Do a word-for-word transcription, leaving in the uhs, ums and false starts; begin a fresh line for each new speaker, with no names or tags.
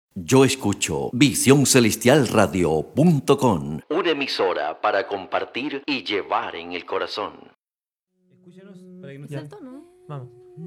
Yo escucho visión celestial radio punto com, una emisora para compartir y llevar en el corazón.
Escúchanos para que no
Ya.
saltó, ¿no?
Vamos.